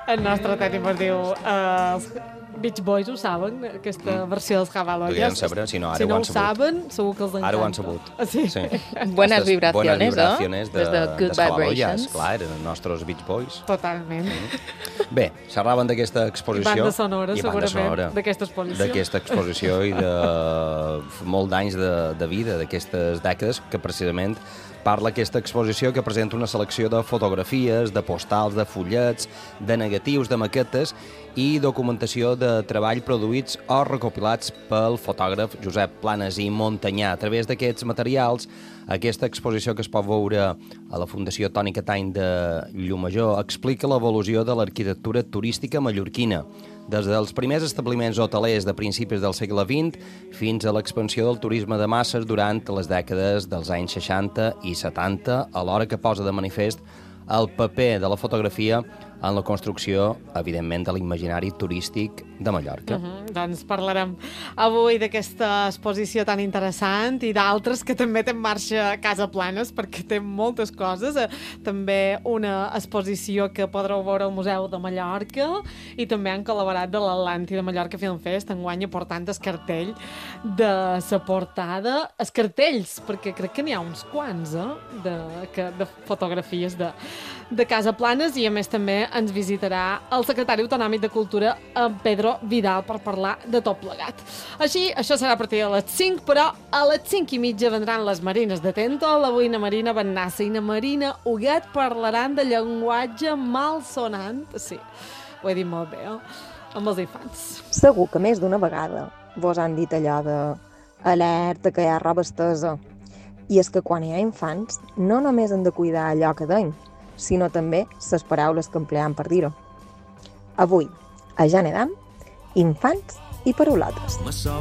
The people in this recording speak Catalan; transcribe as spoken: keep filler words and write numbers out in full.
El nostre tècnic es diu uh, els Beach Boys, ho saben, aquesta mm. versió dels Caballos. Deuen saber, si no, ara si no ho han sabut. saben, segur que els encanta. Ara ho han sabut. Sí. sí. Buenas vibraciones, buenas vibraciones ¿no? De, de Good Vibrations. Clar, eren els nostres Beach Boys. Totalment. Mm. Bé, xerraven d'aquesta exposició. I banda sonora, i banda segurament, d'aquesta exposició. D'aquesta exposició i de molt d'anys de, de vida, d'aquestes dècades, que precisament parla aquesta exposició que presenta una selecció de fotografies, de postals, de fullets, de negatius, de maquetes i documentació de treball produïts o recopilats pel fotògraf Josep Planas i Montanyà. A través d'aquests materials, aquesta exposició que es pot veure a la Fundació Toni Catany de Llumajor explica l'evolució de l'arquitectura turística mallorquina, des dels primers establiments hotelers de principis del segle vint fins a l'expansió del turisme de masses durant les dècades dels anys seixanta i setanta, alhora que posa de manifest el paper de la fotografia en la construcció, evidentment, de l'imaginari turístic de Mallorca. Uh -huh. Doncs parlarem avui d'aquesta exposició tan interessant i d'altres que també té en marxa a Casa Planas, perquè té moltes coses. També una exposició que podreu veure al Museu de Mallorca i també han col·laborat de l'Atlanti de Mallorca Film Fest, enguany aportant el cartell de la portada. Els cartells, perquè crec que n'hi ha uns quants, eh? de, que, de fotografies de, de Casa Planas, i a més també ens visitarà el secretari autonòmic de Cultura, en Pedro Vidal, per parlar de tot plegat. Així, això serà a partir de les cinc, però a les cinc i mitja vendran les Marines de Tento, l'avui na Marina Bennassa i na Marina Huguet parlaran de llenguatge malsonant. Sí, ho he dit molt bé, eh? Amb els infants. Segur que més d'una vegada vos han dit allò de alerta, que hi ha roba estesa. I és que quan hi ha infants, no només hem de cuidar allò que deim, sinó també les paraules que empleam per dir-ho. Avui, a Ja n'edam, infants i paraulotes.